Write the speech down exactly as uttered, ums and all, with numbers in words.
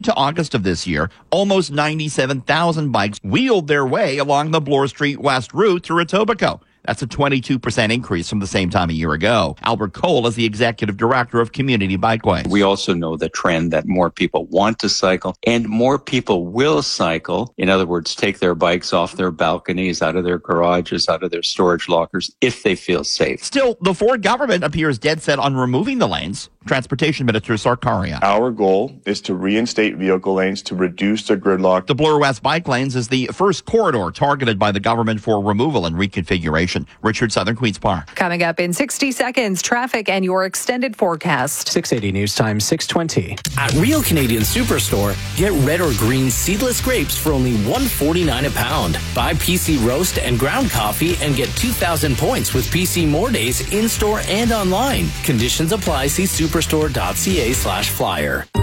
to August of this year, almost ninety-seven thousand bikes wheeled their way along the Bloor Street West route through Etobicoke. That's a twenty-two percent increase from the same time a year ago. Albert Cole is the executive director of Community Bikeways. We also know the trend that more people want to cycle and more people will cycle. In other words, take their bikes off their balconies, out of their garages, out of their storage lockers, if they feel safe. Still, the Ford government appears dead set on removing the lanes. Transportation Minister Sarkaria. Our goal is to reinstate vehicle lanes to reduce the gridlock. The Bloor West Bike Lanes is the first corridor targeted by the government for removal and reconfiguration. Richard, Southern Queen's Park. Coming up in sixty seconds, traffic and your extended forecast. six eighty News Time, six twenty. At Real Canadian Superstore, get red or green seedless grapes for only one dollar forty-nine a pound. Buy P C roast and ground coffee and get two thousand points with P C More Days in-store and online. Conditions apply. See superstore.ca slash flyer.